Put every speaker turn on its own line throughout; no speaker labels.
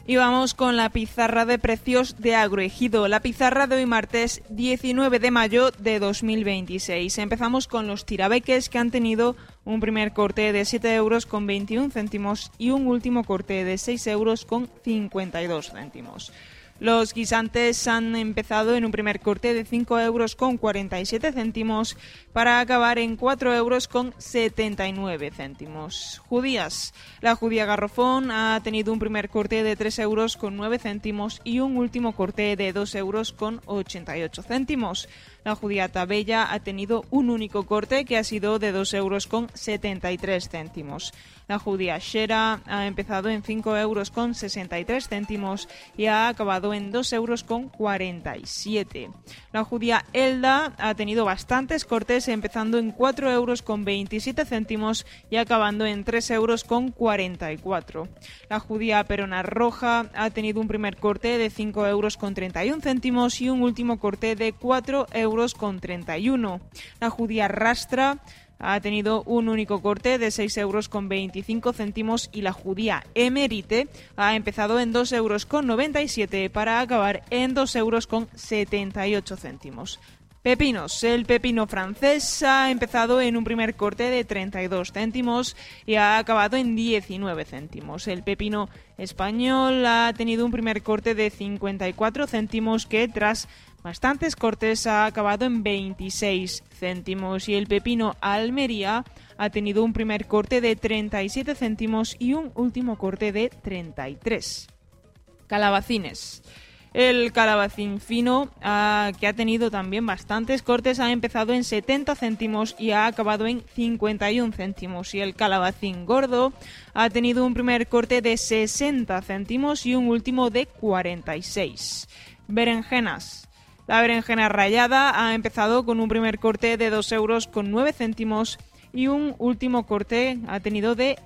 Y vamos con la pizarra de precios de Agroejido, la pizarra de hoy martes 19 de mayo de 2026. Empezamos con los tirabeques, que han tenido un primer corte de 7,21 € y un último corte de 6,52 €. Los guisantes han empezado en un primer corte de 5,47 € para acabar en 4,79 €. Judías. La judía garrofón ha tenido un primer corte de 3,09 € y un último corte de 2,88 €. La judía tabella ha tenido un único corte que ha sido de 2,73 €. La judía shera ha empezado en 5,63 € y ha acabado en 2,47 €. La judía elda ha tenido bastantes cortes, empezando en 4,27 € y acabando en 3,44 €. La judía perona roja ha tenido un primer corte de 5,31 € y un último corte de 4,31 €. La judía rastra ha tenido un único corte de 6,25 € y la judía emerite ha empezado en 2,97 € para acabar en 2,78 €. Pepinos. El pepino francés ha empezado en un primer corte de 32 céntimos y ha acabado en 19 céntimos. El pepino español ha tenido un primer corte de 54 céntimos que, tras bastantes cortes, ha acabado en 26 céntimos. Y el pepino Almería ha tenido un primer corte de 37 céntimos y un último corte de 33. Calabacines. El calabacín fino, que ha tenido también bastantes cortes, ha empezado en 70 céntimos y ha acabado en 51 céntimos. Y el calabacín gordo ha tenido un primer corte de 60 céntimos y un último de 46. Berenjenas. La berenjena rallada ha empezado con un primer corte de 2,09 € y un último corte ha tenido de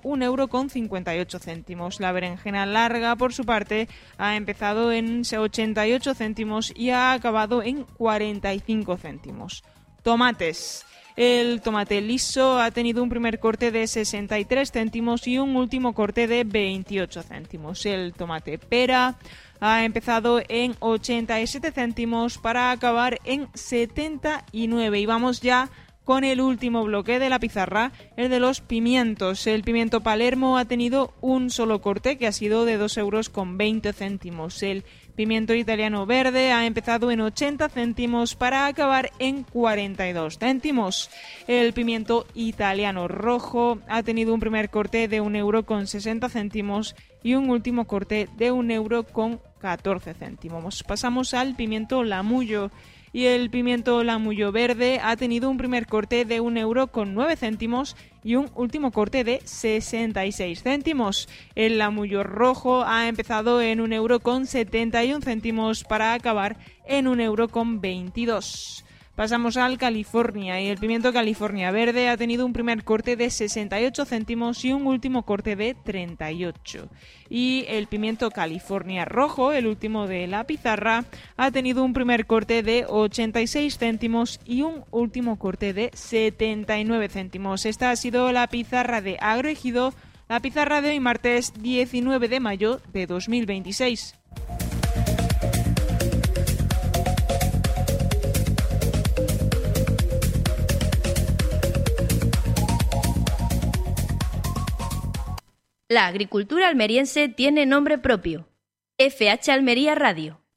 1,58 €. La berenjena larga, por su parte, ha empezado en 88 céntimos y ha acabado en 45 céntimos. Tomates. El tomate liso ha tenido un primer corte de 63 céntimos y un último corte de 28 céntimos. El tomate pera ha empezado en 87 céntimos para acabar en 79. Y vamos ya con el último bloque de la pizarra, el de los pimientos. El pimiento Palermo ha tenido un solo corte que ha sido de 2,20 €. El pimiento italiano verde ha empezado en 80 céntimos para acabar en 42 céntimos. El pimiento italiano rojo ha tenido un primer corte de 1,60 € y un último corte de 1,14 €. Pasamos al pimiento lamullo. Y el pimiento lamullo verde ha tenido un primer corte de 1,09 € y un último corte de 66 céntimos. El lamullo rojo ha empezado en 1,71 € para acabar en 1,22 €. Pasamos al California, y el pimiento California verde ha tenido un primer corte de 68 céntimos y un último corte de 38. Y el pimiento California rojo, el último de la pizarra, ha tenido un primer corte de 86 céntimos y un último corte de 79 céntimos. Esta ha sido la pizarra de Agroejido, la pizarra de hoy martes 19 de mayo de 2026.
La agricultura almeriense tiene nombre propio. FH Almería Radio.